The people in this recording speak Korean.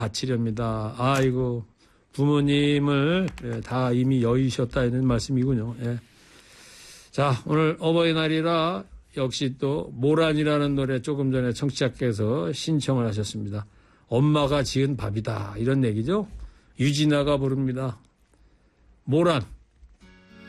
바치렵니다. 아이고, 부모님을 다 이미 여의셨다는 말씀이군요. 예. 자, 오늘 어버이날이라 역시 또 모란이라는 노래 조금 전에 청취자께서 신청을 하셨습니다. 엄마가 지은 밥이다. 이런 얘기죠. 유진아가 부릅니다. 모란.